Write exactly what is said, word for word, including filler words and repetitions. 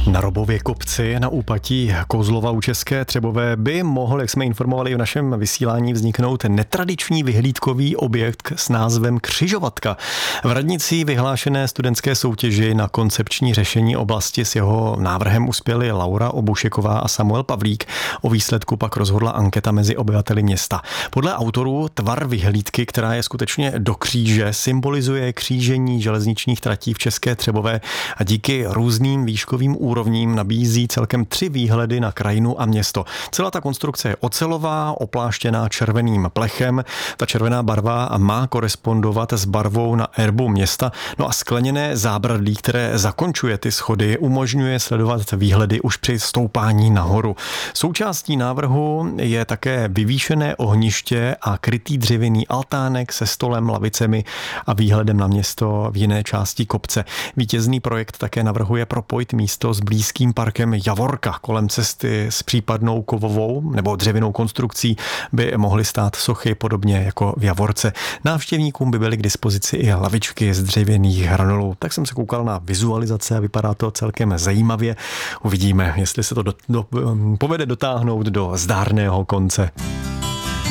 Na Robově kopci na úpatí Kozlova u České Třebové by mohl, jak jsme informovali v našem vysílání, vzniknout netradiční vyhlídkový objekt s názvem Křižovatka. V radnici vyhlášené studentské soutěži na koncepční řešení oblasti s jeho návrhem uspěli Laura Obušeková a Samuel Pavlík. O výsledku pak rozhodla anketa mezi obyvateli města. Podle autorů tvar vyhlídky, která je skutečně do kříže, symbolizuje křížení železničních tratí v České Třebové a díky různým výškovým úrovním nabízí celkem tři výhledy na krajinu a město. Celá ta konstrukce je ocelová, opláštěná červeným plechem. Ta červená barva má korespondovat s barvou na erbu města. No a skleněné zábradlí, které zakončuje ty schody, umožňuje sledovat výhledy už při stoupání nahoru. Součástí návrhu je také vyvýšené ohniště a krytý dřevěný altánek se stolem, lavicemi a výhledem na město v jiné části kopce. Vítězný projekt také navrhuje propojit místo s blízkým parkem Javorka. Kolem cesty s případnou kovovou nebo dřevěnou konstrukcí by mohly stát sochy podobně jako v Javorce. Návštěvníkům by byly k dispozici i lavičky z dřevěných hranolů. Tak jsem se koukal na vizualizace a vypadá to celkem zajímavě. Uvidíme, jestli se to do, do, povede dotáhnout do zdárného konce.